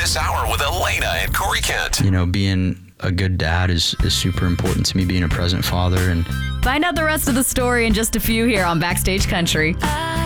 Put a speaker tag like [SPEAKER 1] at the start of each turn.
[SPEAKER 1] this hour with Elena and Corey Kent.
[SPEAKER 2] You know, being a good dad is super important to me, being a present father. And
[SPEAKER 3] Find out the rest of the story in just a few here on Backstage Country.